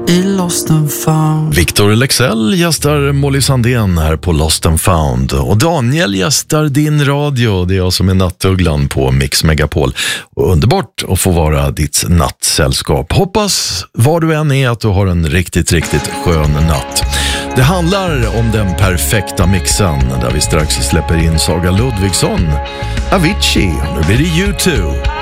i Lost and found. Victor Lexell gästar Molly Sandén här på Lost and found. Och Daniel gästar din radio. Det är jag som är nattugglan på Mix Megapol. Och underbart att få vara ditt nattsällskap. Hoppas var du än är att du har en riktigt, riktigt skön natt. Det handlar om den perfekta mixen där vi strax släpper in Saga Ludvigsson, Avicii, nu blir det U2.